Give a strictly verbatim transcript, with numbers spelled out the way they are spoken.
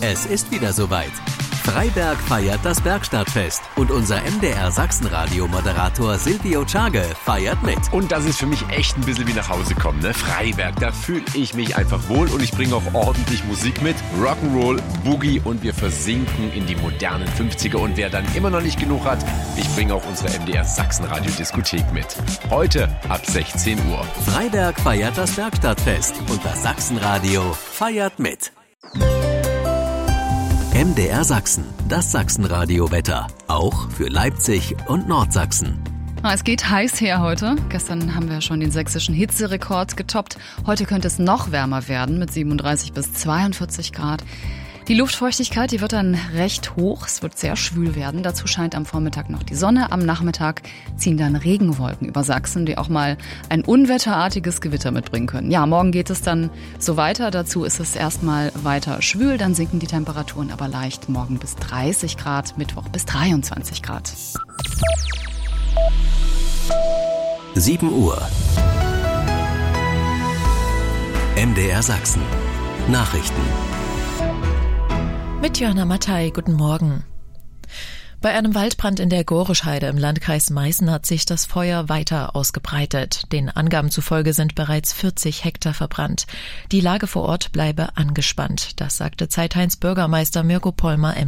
Es ist wieder soweit. Freiberg feiert das Bergstadtfest und unser M D R Sachsen-Radio-Moderator Silvio Czage feiert mit. Und das ist für mich echt ein bisschen wie nach Hause kommen, ne? Freiberg, da fühle ich mich einfach wohl und ich bringe auch ordentlich Musik mit. Rock'n'Roll, Boogie und wir versinken in die modernen fünfziger. Und wer dann immer noch nicht genug hat, ich bringe auch unsere M D R Sachsen-Radio-Diskothek mit. Heute ab sechzehn Uhr. Freiberg feiert das Bergstadtfest und das Sachsen-Radio feiert mit. M D R Sachsen, das Sachsen-Radio-Wetter. Auch für Leipzig und Nordsachsen. Es geht heiß her heute. Gestern haben wir schon den sächsischen Hitzerekord getoppt. Heute könnte es noch wärmer werden mit siebenunddreißig bis zweiundvierzig Grad. Die Luftfeuchtigkeit, die wird dann recht hoch. Es wird sehr schwül werden. Dazu scheint am Vormittag noch die Sonne. Am Nachmittag ziehen dann Regenwolken über Sachsen, die auch mal ein unwetterartiges Gewitter mitbringen können. Ja, morgen geht es dann so weiter. Dazu ist es erstmal weiter schwül. Dann sinken die Temperaturen aber leicht. Morgen bis dreißig Grad, Mittwoch bis dreiundzwanzig Grad. sieben Uhr. M D R Sachsen. Nachrichten. Mit Johanna Mattei, guten Morgen. Bei einem Waldbrand in der Gorischheide im Landkreis Meißen hat sich das Feuer weiter ausgebreitet. Den Angaben zufolge sind bereits vierzig Hektar verbrannt. Die Lage vor Ort bleibe angespannt. Das sagte Zeitheinz Bürgermeister Mirko Pollmer